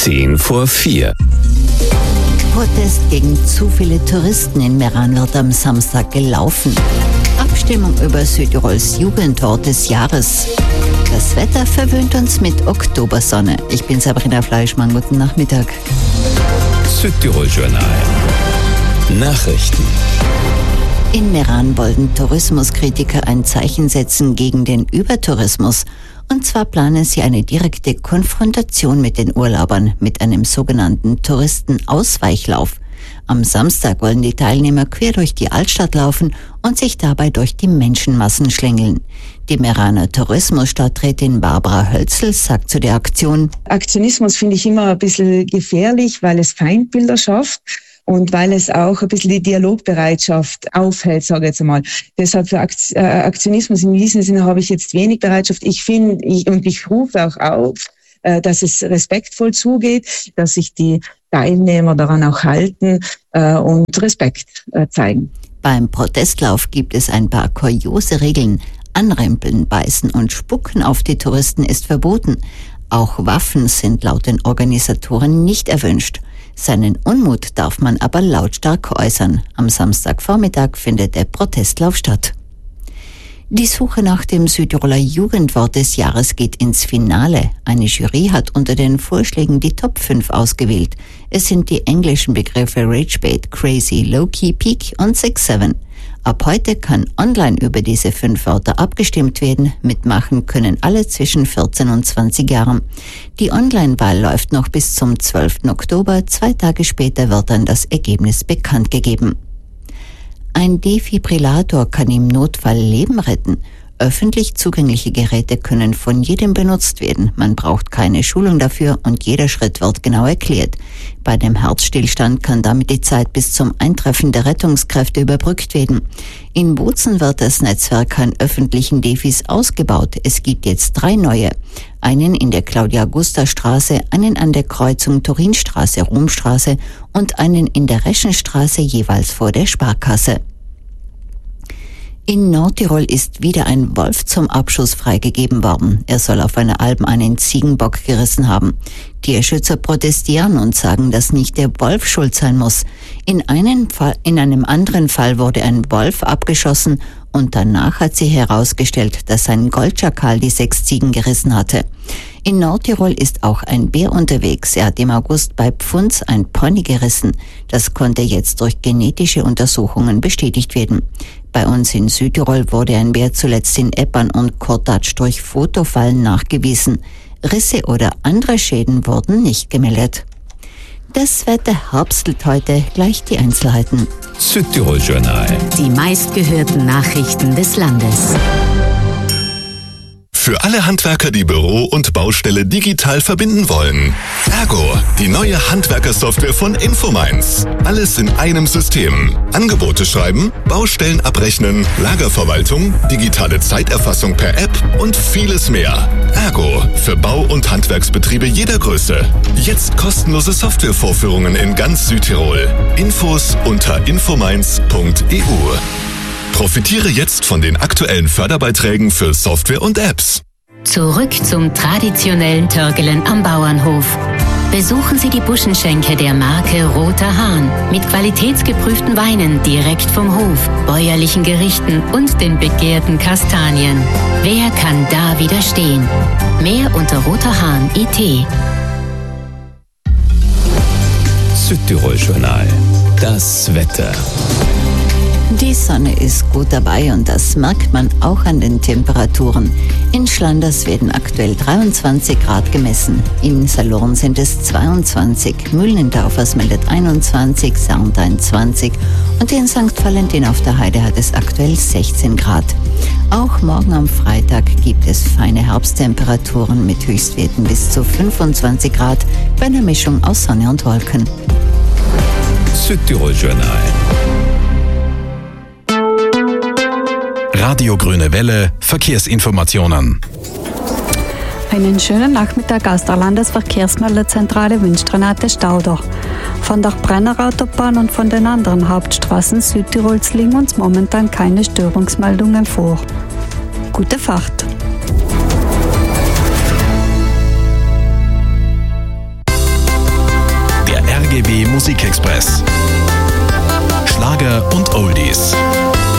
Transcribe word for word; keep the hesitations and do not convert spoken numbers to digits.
Zehn vor vier. Protest gegen zu viele Touristen in Meran wird am Samstag gelaufen. Abstimmung über Südtirols Jugendwort des Jahres. Das Wetter verwöhnt uns mit Oktobersonne. Ich bin Sabrina Fleischmann, guten Nachmittag. Südtirol Journal. Nachrichten. In Meran wollen Tourismuskritiker ein Zeichen setzen gegen den Übertourismus. Und zwar planen sie eine direkte Konfrontation mit den Urlaubern mit einem sogenannten Touristenausweichlauf. Am Samstag wollen die Teilnehmer quer durch die Altstadt laufen und sich dabei durch die Menschenmassen schlängeln. Die Meraner Tourismusstadträtin Barbara Hölzl sagt zu der Aktion: Aktionismus finde ich immer ein bisschen gefährlich, weil es Feindbilder schafft. Und weil es auch ein bisschen die Dialogbereitschaft aufhält, sage ich jetzt einmal. Deshalb für Aktionismus in diesem Sinne habe ich jetzt wenig Bereitschaft. Ich finde, ich, und ich rufe auch auf, dass es respektvoll zugeht, dass sich die Teilnehmer daran auch halten und Respekt zeigen. Beim Protestlauf gibt es ein paar kuriose Regeln. Anrempeln, beißen und spucken auf die Touristen ist verboten. Auch Waffen sind laut den Organisatoren nicht erwünscht. Seinen Unmut darf man aber lautstark äußern. Am Samstagvormittag findet der Protestlauf statt. Die Suche nach dem Südtiroler Jugendwort des Jahres geht ins Finale. Eine Jury hat unter den Vorschlägen die Top fünf ausgewählt. Es sind die englischen Begriffe Ragebait, Crazy, Low-Key, Peak und Six Seven. Ab heute kann online über diese fünf Wörter abgestimmt werden. Mitmachen können alle zwischen vierzehn und zwanzig Jahren. Die Online-Wahl läuft noch bis zum zwölften Oktober. Zwei Tage später wird dann das Ergebnis bekannt gegeben. Ein Defibrillator kann im Notfall Leben retten. Öffentlich zugängliche Geräte können von jedem benutzt werden. Man braucht keine Schulung dafür und jeder Schritt wird genau erklärt. Bei dem Herzstillstand kann damit die Zeit bis zum Eintreffen der Rettungskräfte überbrückt werden. In Bozen wird das Netzwerk an öffentlichen Defis ausgebaut. Es gibt jetzt drei neue. Einen in der Claudia-Augusta-Straße, einen an der Kreuzung Turinstraße-Romstraße und einen in der Reschenstraße jeweils vor der Sparkasse. In Nordtirol ist wieder ein Wolf zum Abschuss freigegeben worden. Er soll auf einer Alm einen Ziegenbock gerissen haben. Tierschützer protestieren und sagen, dass nicht der Wolf schuld sein muss. In einem Fall, in einem anderen Fall wurde ein Wolf abgeschossen und danach hat sich herausgestellt, dass ein Goldschakal die sechs Ziegen gerissen hatte. In Nordtirol ist auch ein Bär unterwegs. Er hat im August bei Pfunds ein Pony gerissen. Das konnte jetzt durch genetische Untersuchungen bestätigt werden. Bei uns in Südtirol wurde ein Bär zuletzt in Eppern und Kortatsch durch Fotofallen nachgewiesen. Risse oder andere Schäden wurden nicht gemeldet. Das Wetter herbstelt heute, gleich die Einzelheiten. Südtirol Journal. Die meistgehörten Nachrichten des Landes. Für alle Handwerker, die Büro und Baustelle digital verbinden wollen. Ergo, die neue Handwerkersoftware von Infomines. Alles in einem System. Angebote schreiben, Baustellen abrechnen, Lagerverwaltung, digitale Zeiterfassung per App und vieles mehr. Ergo, für Bau- und Handwerksbetriebe jeder Größe. Jetzt kostenlose Softwarevorführungen in ganz Südtirol. Infos unter infomines punkt e u. Profitiere jetzt von den aktuellen Förderbeiträgen für Software und Apps. Zurück zum traditionellen Törgelen am Bauernhof. Besuchen Sie die Buschenschenke der Marke Roter Hahn mit qualitätsgeprüften Weinen direkt vom Hof, bäuerlichen Gerichten und den begehrten Kastanien. Wer kann da widerstehen? Mehr unter roterhahn punkt i t. Südtirol Journal. Das Wetter. Die Sonne ist gut dabei und das merkt man auch an den Temperaturen. In Schlanders werden aktuell dreiundzwanzig Grad gemessen. In Salurn sind es zweiundzwanzig, Mühlendaufers meldet einundzwanzig, Sarntein zwanzig und in Sankt Valentin auf der Heide hat es aktuell sechzehn Grad. Auch morgen am Freitag gibt es feine Herbsttemperaturen mit Höchstwerten bis zu fünfundzwanzig Grad bei einer Mischung aus Sonne und Wolken. Südtirol Journal. Radio Grüne Welle, Verkehrsinformationen. Einen schönen Nachmittag aus der Landesverkehrsmeldezentrale wünscht Renate Stauder. Von der Brennerautobahn und von den anderen Hauptstraßen Südtirols liegen uns momentan keine Störungsmeldungen vor. Gute Fahrt! Musikexpress. Schlager und Oldies.